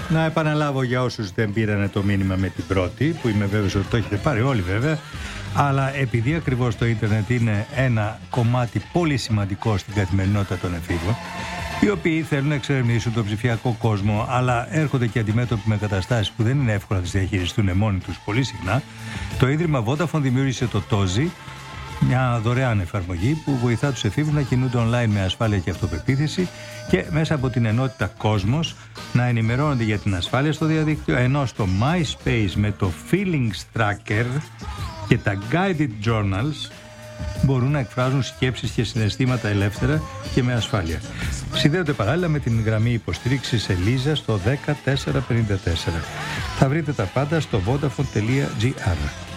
Να επαναλάβω για όσους δεν πήραν το μήνυμα με την πρώτη, που είμαι βέβαιος ότι το έχετε πάρει όλοι βέβαια, αλλά επειδή ακριβώς το ίντερνετ είναι ένα κομμάτι πολύ σημαντικό στην καθημερινότητα των εφήβων, οι οποίοι θέλουν να εξερευνήσουν τον ψηφιακό κόσμο, αλλά έρχονται και αντιμέτωποι με καταστάσεις που δεν είναι εύκολο να τις διαχειριστούν μόνοι τους πολύ συχνά, το Ίδρυμα Vodafone δημιούργησε το Tozi, μια δωρεάν εφαρμογή που βοηθά τους εφήβους να κινούνται online με ασφάλεια και αυτοπεποίθηση και μέσα από την ενότητα Κόσμος να ενημερώνονται για την ασφάλεια στο διαδίκτυο, ενώ στο MySpace με το Feelings Tracker και τα Guided Journals μπορούν να εκφράζουν σκέψεις και συναισθήματα ελεύθερα και με ασφάλεια. Συνδέονται παράλληλα με την γραμμή υποστήριξης Ελίζα στο 10454. Θα βρείτε τα πάντα στο vodafone.gr.